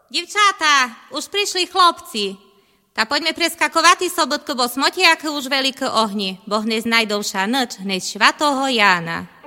Divčátá, už prišli chlopci. Ta poďme preskakovati sobotku, bo smotiaky už veľké ohni. Boh nez najdovša noč, nez švatoho Jána.